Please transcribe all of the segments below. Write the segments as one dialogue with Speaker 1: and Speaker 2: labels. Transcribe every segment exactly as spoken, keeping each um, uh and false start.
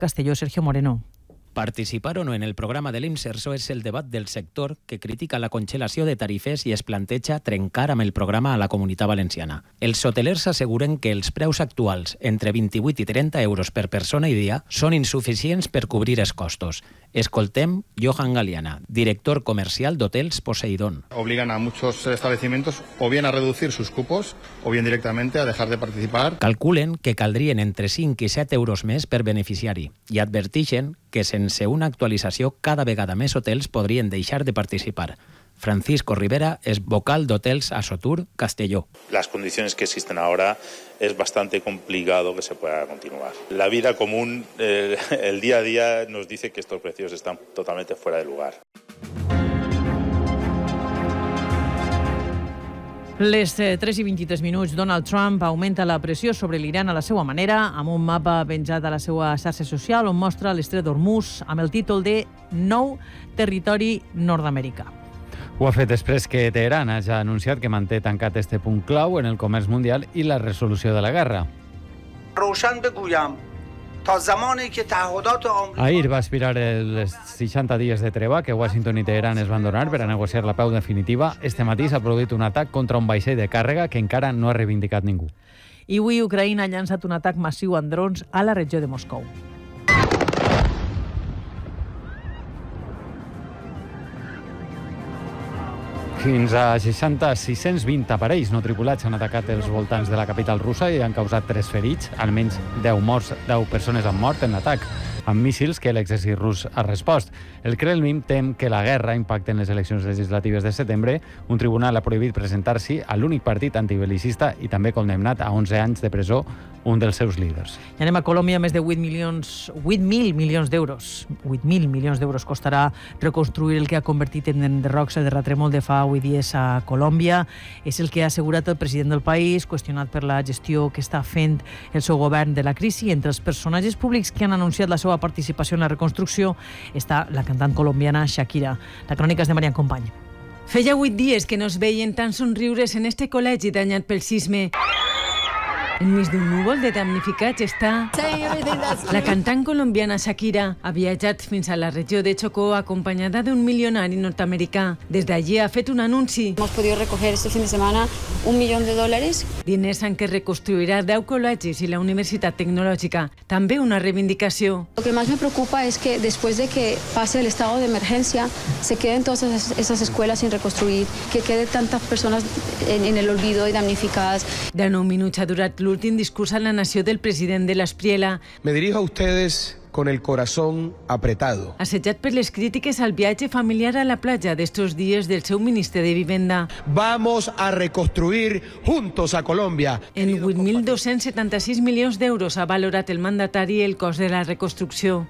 Speaker 1: Castelló, Sergio Moreno.
Speaker 2: Participar o no en el programa de l'Imserso és el debat del sector que critica la congelació de tarifes i es planteja trencar amb el programa a la Comunitat Valenciana. Els hotelers asseguren que els preus actuals, entre vint-i-vuit i trenta euros per persona i dia, són insuficients per cobrir els costos. Escoltem Johan Galiana, director comercial d'Hotels Poseidón.
Speaker 3: Obligan a muchos establecimientos o bien a reducir sus cupos o bien directamente a dejar de participar.
Speaker 2: Calculen que caldrien entre cinc i set euros més per beneficiari i advertixen que sense una actualització cada vegada més hotels podrien deixar de participar. Francisco Rivera es vocal d'Hotels Asotur Castelló.
Speaker 4: Las condiciones que existen ahora es bastante complicado que se pueda continuar. La vida común, eh, el día a día nos dice que estos precios están totalmente fuera de lugar.
Speaker 1: Les tres i vint-i-tres minuts, Donald Trump augmenta la pressió sobre l'Iran a la seva manera, amb un mapa penjat a la seva xarxa social on mostra l'estret d'Hormuz amb el títol de Nou territori nord-americà.
Speaker 5: Ho ha fet després que Teheran hagi anunciat que manté tancat este punt clau en el comerç mundial i la resolució de la guerra. Ahir va expirar els seixanta dies de treva que Washington i Teheran es van donar per a negociar la pau definitiva. Este matí s'ha produït un atac contra un vaixell de càrrega que encara no ha reivindicat ningú.
Speaker 1: I avui Ucraïna ha llançat un atac massiu amb drons a la regió de Moscou.
Speaker 5: Fins a seixanta sis-cents vint aparells no tripulats han atacat els voltants de la capital russa i han causat tres ferits, almenys deu morts, deu persones han mort en l'atac, amb míssils que l'exèrcit rus ha respost. El Kremlin tem que la guerra impacti en les eleccions legislatives de setembre. Un tribunal ha prohibit presentar-s'hi a l'únic partit antibelicista i també condemnat a onze anys de presó un dels seus líders.
Speaker 1: I anem a Colòmbia, més de vuit milions, vuit mil milions d'euros. vuit mil milions d'euros costarà reconstruir el que ha convertit en enderrocs el terratrèmol de fa vuit dies a Colòmbia. És el que ha assegurat el president del país, qüestionat per la gestió que està fent el seu govern de la crisi. Entre els personatges públics que han anunciat la seva participació en la reconstrucció està la cantant colombiana Shakira. La crònica és de Marian Company.
Speaker 6: Feia vuit dies que no es veien tan somriures en este col·legi danyat pel sisme. Enmig d'un núvol de damnificats està la cantant colombiana Shakira. Ha viatjat fins a la regió de Chocó acompanyada d'un milionari nord-americà. Des d'allí ha fet un anunci.
Speaker 7: Hemos podido recoger este fin de semana un millón de dólares.
Speaker 6: Diners en què reconstruirà deu col·legis i la Universitat Tecnològica. També una reivindicació.
Speaker 7: Lo que más me preocupa es que después de que pase el estado de emergencia se queden todas esas, esas escuelas sin reconstruir, que queden tantas personas en, en el olvido y damnificadas.
Speaker 6: De nou minuts ha durat l'últim discurs a la nació del president de l'Espriela.
Speaker 8: Me dirijo a ustedes con el corazón apretado.
Speaker 6: Assetjat per les crítiques al viatge familiar a la platja d'estos dies del seu ministre de Vivenda.
Speaker 8: Vamos a reconstruir juntos a Colombia.
Speaker 6: En vuit mil dos-cents setanta-sis milions d'euros ha valorat el mandatari el cost de la reconstrucció.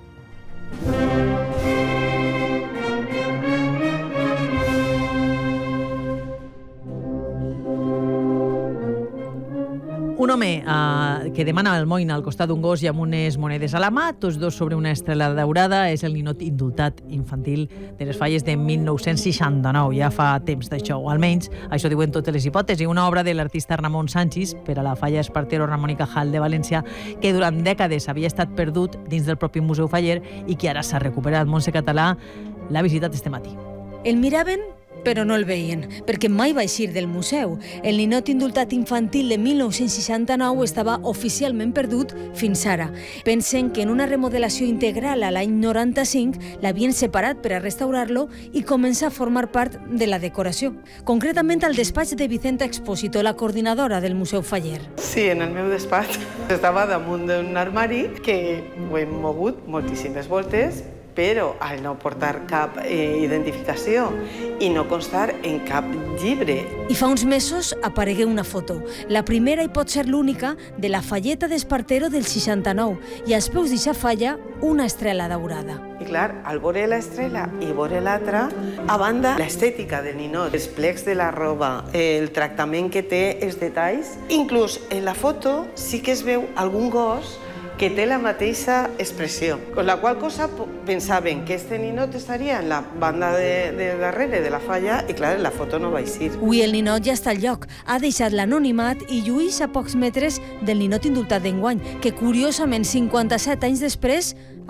Speaker 1: Un home eh, que demana almoina al costat d'un gos i amb unes monedes a la mà, tots dos sobre una estrela daurada, és el ninot indultat infantil de les falles de mil nou-cents seixanta-nou. Ja fa temps d'això, o almenys això diuen totes les hipòtesis. Una obra de l'artista Ramon Sánchez per a la falla Espartero Ramon i Cajal de València, que durant dècades havia estat perdut dins del propi Museu Faller i que ara s'ha recuperat. Montse Català l'ha visitat este matí.
Speaker 9: El miraven però no el veien, perquè mai va eixir del museu. El ninot indultat infantil de mil nou-cents seixanta-nou estava oficialment perdut fins ara. Pensen que en una remodelació integral a l'any noranta-cinc l'havien separat per a restaurar-lo i començar a formar part de la decoració. Concretament al despatx de Vicenta Expósito, la coordinadora del Museu Faller.
Speaker 10: Sí, en el meu despatx estava damunt d'un armari que ho hem mogut moltíssimes voltes, però al no portar cap eh, identificació i no constar en cap llibre.
Speaker 9: I fa uns mesos aparegué una foto, la primera i pot ser l'única, de la falleta d'Espartero del seixanta-nou, i als peus d'eixa falla una estrela daurada.
Speaker 10: I clar, al veure l'estrela i veure l'altra, a banda l'estètica del ninot, els plecs de la roba, el tractament que té, els detalls, inclús en la foto sí que es veu algun gos que té la mateixa expressió. Con la qual cosa pensaven que este ninot estaria en la banda de, de darrere de la falla i, clar, la foto no va eixir.
Speaker 9: Avui el ninot ja està al lloc, ha deixat l'anonimat i lluís a pocs metres del ninot indultat d'enguany, que curiosament cinquanta-set anys després